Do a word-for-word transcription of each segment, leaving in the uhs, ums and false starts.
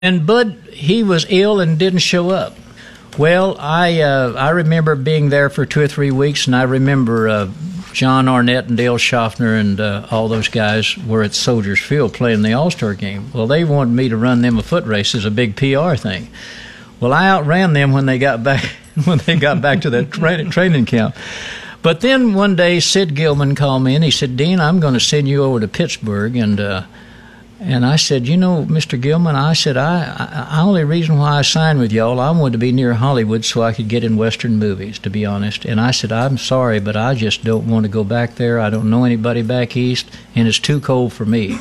And Bud, he was ill and didn't show up. Well, I uh, I remember being there for two or three weeks, and I remember uh, John Arnett and Dale Schaffner and uh, all those guys were at Soldiers Field playing the All-Star game. Well, they wanted me to run them a foot race as a big P R thing. Well, I outran them when they got back when they got back to the tra- training camp. But then one day, Sid Gilman called me, and he said, Dean, I'm going to send you over to Pittsburgh. And uh, and I said, you know, Mister Gilman, I said, I, I only reason why I signed with y'all, I wanted to be near Hollywood so I could get in Western movies, to be honest. And I said, I'm sorry, but I just don't want to go back there. I don't know anybody back east, and it's too cold for me.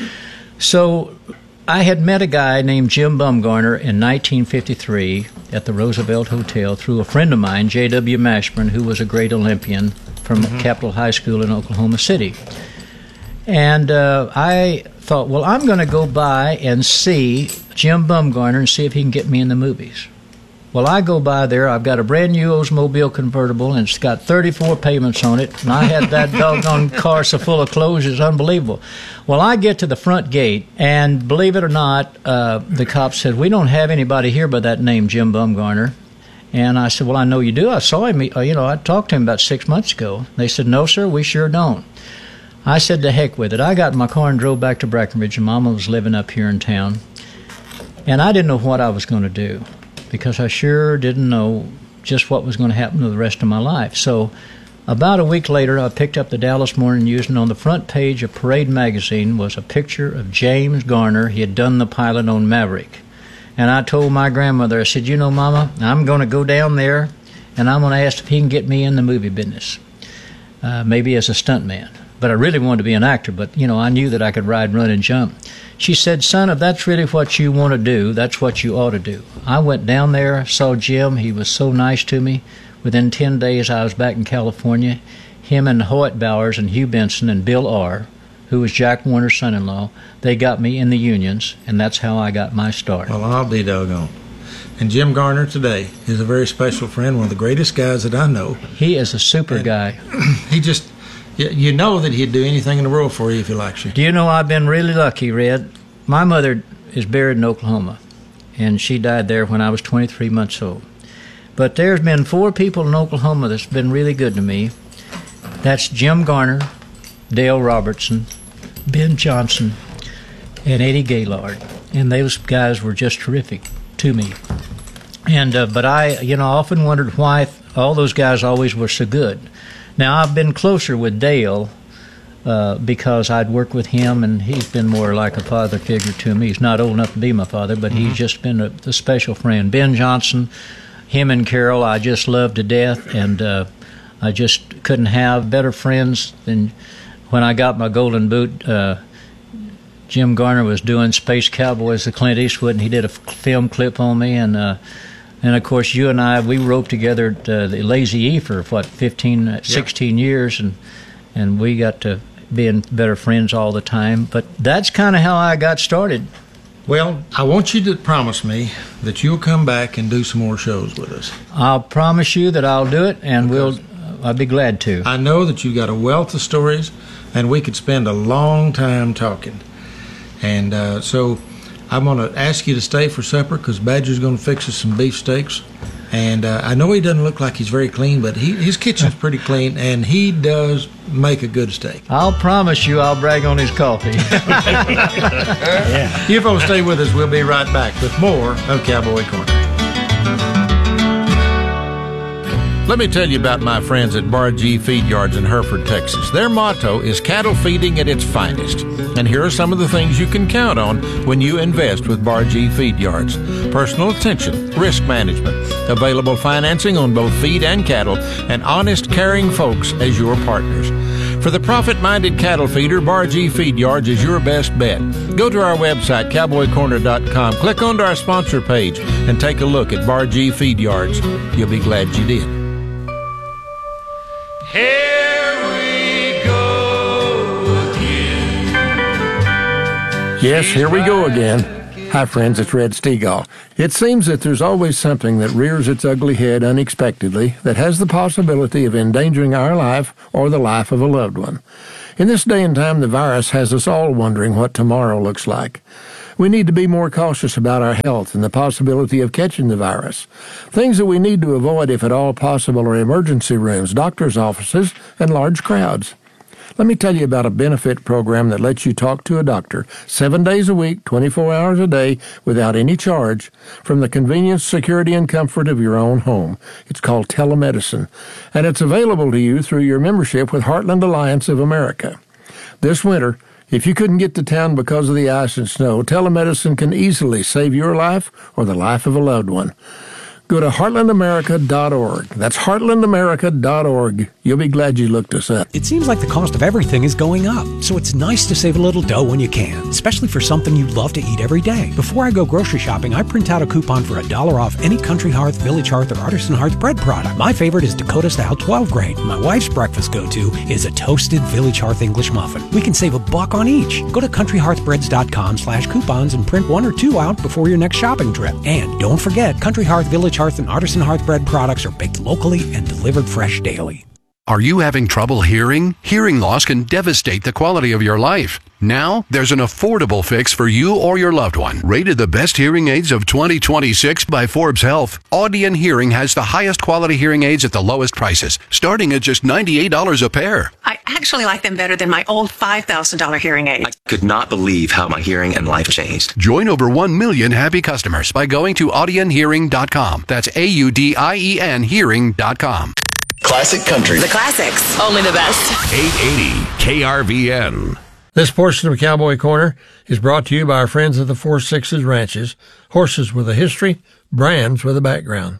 So I had met a guy named Jim Bumgarner in nineteen fifty-three at the Roosevelt Hotel through a friend of mine, J W Mashburn, who was a great Olympian from mm-hmm. Capitol High School in Oklahoma City. And uh, I thought, well, I'm going to go by and see Jim Bumgarner and see if he can get me in the movies. Well, I go by there. I've got a brand new Oldsmobile convertible, and it's got thirty-four payments on it. And I had that doggone car so full of clothes, it's unbelievable. Well, I get to the front gate, and believe it or not, uh, the cop said, we don't have anybody here by that name, Jim Bumgarner. And I said, well, I know you do. I saw him. Uh, you know, I talked to him about six months ago. They said, no, sir, we sure don't. I said, to heck with it. I got in my car and drove back to Breckenridge, and Mama was living up here in town. And I didn't know what I was going to do, because I sure didn't know just what was going to happen to the rest of my life. So about a week later, I picked up the Dallas Morning News, and on the front page of Parade magazine was a picture of James Garner. He had done the pilot on Maverick. And I told my grandmother, I said, you know, Mama, I'm going to go down there, and I'm going to ask if he can get me in the movie business, uh, maybe as a stuntman. But I really wanted to be an actor, but, you know, I knew that I could ride, run, and jump. She said, son, if that's really what you want to do, that's what you ought to do. I went down there, saw Jim. He was so nice to me. Within ten days, I was back in California. Him and Hoyt Bowers and Hugh Benson and Bill Arr, who was Jack Warner's son-in-law, they got me in the unions, and that's how I got my start. Well, I'll be doggone. And Jim Garner today is a very special friend, one of the greatest guys that I know. He is a super and guy. He just... You know that he'd do anything in the world for you if he likes you. Do you know I've been really lucky, Red? My mother is buried in Oklahoma, and she died there when I was twenty-three months old. But there's been four people in Oklahoma that's been really good to me. That's Jim Garner, Dale Robertson, Ben Johnson, and Eddie Gaylord. And those guys were just terrific to me. And uh, but I, you know, often wondered why all those guys always were so good. Now, I've been closer with Dale uh, because I'd worked with him, and he's been more like a father figure to me. He's not old enough to be my father, but mm-hmm. he's just been a, a special friend. Ben Johnson, him and Carol, I just love to death, and uh, I just couldn't have better friends than when I got my Golden Boot. Uh, Jim Garner was doing Space Cowboys with Clint Eastwood, and he did a film clip on me, and uh, And, of course, you and I, we roped together at uh, the Lazy E for, what, fifteen, sixteen yep. years, and and we got to being better friends all the time. But that's kind of how I got started. Well, I want you to promise me that you'll come back and do some more shows with us. I'll promise you that I'll do it, and because we'll. I'll be glad to. I know that you've got a wealth of stories, and we could spend a long time talking. And uh, so... I'm going to ask you to stay for supper because Badger's going to fix us some beef steaks. And uh, I know he doesn't look like he's very clean, but he, his kitchen's pretty clean, and he does make a good steak. I'll promise you I'll brag on his coffee. yeah. You folks stay with us. We'll be right back with more of Cowboy Corner. Let me tell you about my friends at Bar G Feed Yards in Hereford, Texas. Their motto is cattle feeding at its finest. And here are some of the things you can count on when you invest with Bar G Feed Yards. Personal attention, risk management, available financing on both feed and cattle, and honest, caring folks as your partners. For the profit-minded cattle feeder, Bar G Feed Yards is your best bet. Go to our website, cowboy corner dot com, click onto our sponsor page, and take a look at Bar G Feed Yards. You'll be glad you did. Here we go again. Yes, here we go again. Hi, friends, it's Red Stegall. It seems that there's always something that rears its ugly head unexpectedly that has the possibility of endangering our life or the life of a loved one. In this day and time, the virus has us all wondering what tomorrow looks like. We need to be more cautious about our health and the possibility of catching the virus. Things that we need to avoid if at all possible are emergency rooms, doctor's offices, and large crowds. Let me tell you about a benefit program that lets you talk to a doctor seven days a week, twenty-four hours a day, without any charge, from the convenience, security, and comfort of your own home. It's called telemedicine, and it's available to you through your membership with Heartland Alliance of America. This winter, if you couldn't get to town because of the ice and snow, telemedicine can easily save your life or the life of a loved one. Go to heartland america dot org. That's heartland america dot org. You'll be glad you looked us up. It seems like the cost of everything is going up, so it's nice to save a little dough when you can, especially for something you love to eat every day. Before I go grocery shopping, I print out a coupon for a dollar off any Country Hearth, Village Hearth, or Artisan Hearth bread product. My favorite is Dakota Style twelve grain. My wife's breakfast go-to is a toasted Village Hearth English muffin. We can save a buck on each. Go to country hearth breads dot com slash coupons and print one or two out before your next shopping trip. And don't forget, Country Hearth, Village Hearth, and Artisan Hearth bread products are baked locally and delivered fresh daily. Are you having trouble hearing? Hearing loss can devastate the quality of your life. Now, there's an affordable fix for you or your loved one. Rated the best hearing aids of twenty twenty-six by Forbes Health, Audion Hearing has the highest quality hearing aids at the lowest prices, starting at just ninety-eight dollars a pair. I actually like them better than my old five thousand dollars hearing aid. I could not believe how my hearing and life changed. Join over one million happy customers by going to audion hearing dot com. That's A U D I E N hearing dot com. Classic country. The classics. Only the best. eight eighty K R V N. This portion of Cowboy Corner is brought to you by our friends at the Four Sixes Ranches. Horses with a history, brands with a background.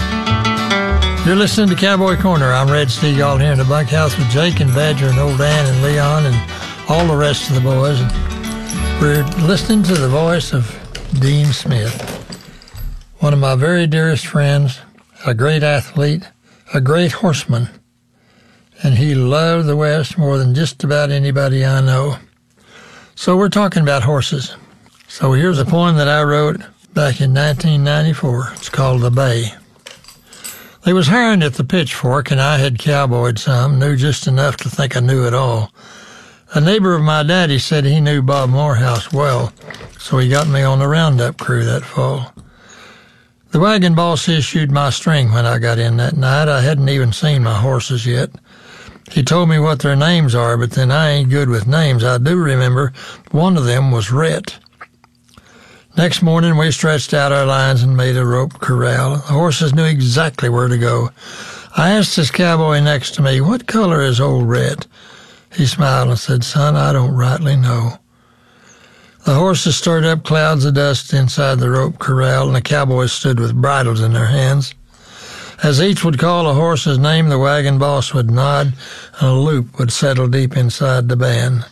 You're listening to Cowboy Corner. I'm Red Steagall here in the bunkhouse with Jake and Badger and Old Dan and Leon and all the rest of the boys. And we're listening to the voice of Dean Smith, one of my very dearest friends, a great athlete, a great horseman, and he loved the West more than just about anybody I know. So we're talking about horses. So here's a poem that I wrote back in nineteen ninety-four. It's called The Bay. They was hiring at the Pitchfork, and I had cowboyed some, knew just enough to think I knew it all. A neighbor of my daddy said he knew Bob Morehouse well, so he got me on the roundup crew that fall. The wagon boss issued my string when I got in that night. I hadn't even seen my horses yet. He told me what their names are, but then I ain't good with names. I do remember one of them was Rhett. Next morning, we stretched out our lines and made a rope corral. The horses knew exactly where to go. I asked this cowboy next to me, "What color is old Rhett?" He smiled and said, "Son, I don't rightly know." The horses stirred up clouds of dust inside the rope corral, and the cowboys stood with bridles in their hands. As each would call a horse's name, the wagon boss would nod, and a loop would settle deep inside the band.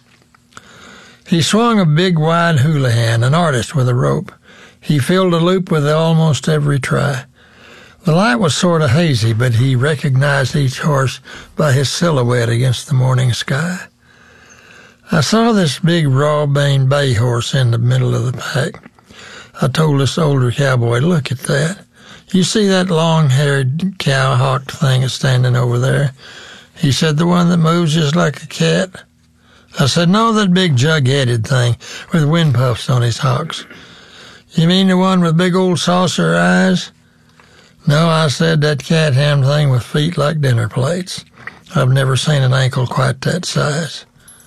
He swung a big, wide houlihan, an artist with a rope. He filled a loop with almost every try. The light was sort of hazy, but he recognized each horse by his silhouette against the morning sky. I saw this big, raw-boned bay horse in the middle of the pack. I told this older cowboy, "Look at that. You see that long-haired cow-hawked thing standing over there?" He said, "The one that moves just like a cat?" I said, "No, that big jug-headed thing with wind puffs on his hocks." "You mean the one with big old saucer eyes?" "No," I said, "that cat-ham thing with feet like dinner plates. I've never seen an ankle quite that size."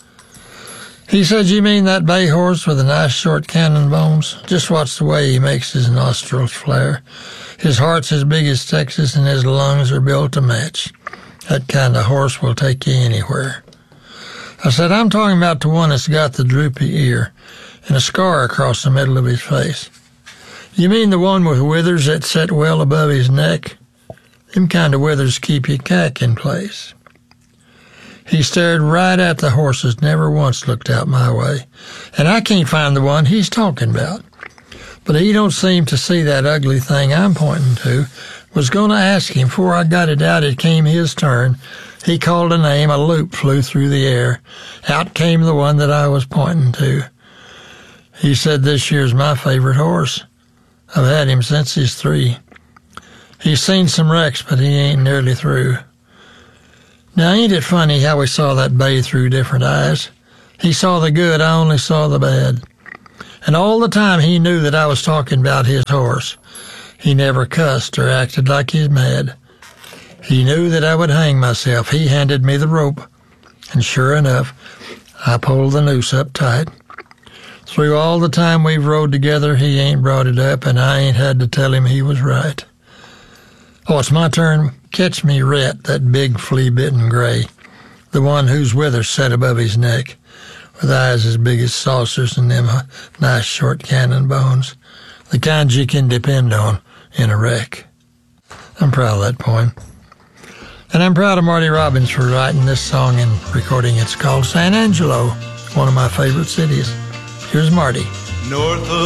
He said, "You mean that bay horse with the nice short cannon bones? Just watch the way he makes his nostrils flare. His heart's as big as Texas, and his lungs are built to match. That kind of horse will take you anywhere." I said, "I'm talking about the one that's got the droopy ear and a scar across the middle of his face." "You mean the one with withers that set well above his neck? Them kind of withers keep your cack in place." He stared right at the horses, never once looked out my way. And I can't find the one he's talking about. But he don't seem to see that ugly thing I'm pointing to. Was going to ask him. Before I got it out, it came his turn. He called a name, a loop flew through the air. Out came the one that I was pointing to. He said, "This year's my favorite horse. I've had him since he's three. He's seen some wrecks, but he ain't nearly through." Now, ain't it funny how we saw that bay through different eyes? He saw the good, I only saw the bad. And all the time he knew that I was talking about his horse. He never cussed or acted like he's mad. He knew that I would hang myself. He handed me the rope, and sure enough, I pulled the noose up tight. Through all the time we've rode together, he ain't brought it up, and I ain't had to tell him he was right. Oh, it's my turn. Catch me Rhett, that big flea-bitten gray, the one whose withers set above his neck, with eyes as big as saucers and them nice short cannon bones, the kind you can depend on in a wreck. I'm proud of that poem. And I'm proud of Marty Robbins for writing this song and recording. It's called San Angelo, one of my favorite cities. Here's Marty. North of